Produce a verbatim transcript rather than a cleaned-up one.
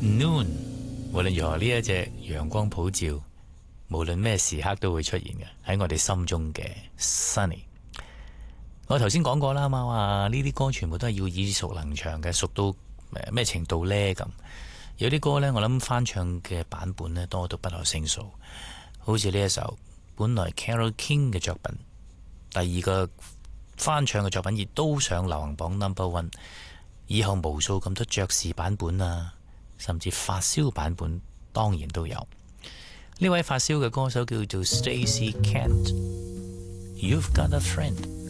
Noon，無論如何呢一隻陽光普照，無論咩時刻都會出現嘅，喺我哋心中嘅 Sunny。我頭先講過啦嘛，話呢啲歌全部都係要耳熟能詳嘅，熟到咩程度呢？咁有啲歌呢，我諗翻唱嘅版本呢，多到不可勝數。好似呢一首本來 Carole King 嘅作品，第二個翻唱嘅作品亦都上流行榜 number one。以後無數咁多爵士版本啊，甚至發燒版本，當然都有。呢位發燒嘅歌手叫做 Stacey Kent，You've Got a Friend。